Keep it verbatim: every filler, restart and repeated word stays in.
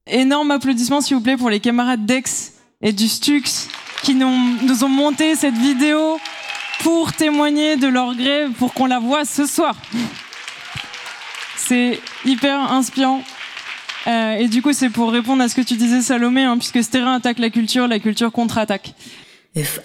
Énorme applaudissement, s'il vous plaît, pour les camarades d'Aix et du Stux qui nous, nous ont monté cette vidéo pour témoigner de leur grève, pour qu'on la voie ce soir. C'est hyper inspirant. Euh, et du coup, c'est pour répondre à ce que tu disais, Salomé, hein, puisque ce terrain attaque la culture, la culture contre-attaque. If